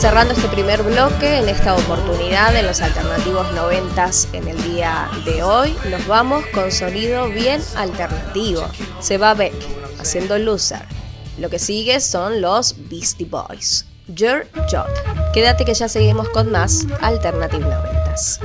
cerrando este primer bloque, en esta oportunidad en los alternativos 90s en el día de hoy, nos vamos con sonido bien alternativo. Se va Beck haciendo Loser. Lo que sigue son los Beastie Boys. Your Job. Quédate que ya seguimos con más Alternative 90s.